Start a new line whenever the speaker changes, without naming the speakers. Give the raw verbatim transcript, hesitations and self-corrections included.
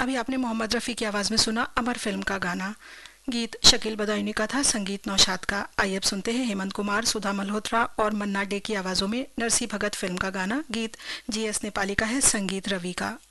अभी आपने मोहम्मद रफ़ी की आवाज़ में सुना अमर फिल्म का गाना। गीत शकील बदायूनी का था, संगीत नौशाद का। आइए अब सुनते हैं हेमंत कुमार, सुधा मल्होत्रा और मन्ना डे की आवाज़ों में नरसी भगत फिल्म का गाना। गीत जी एस नेपाली का है, संगीत रवि का।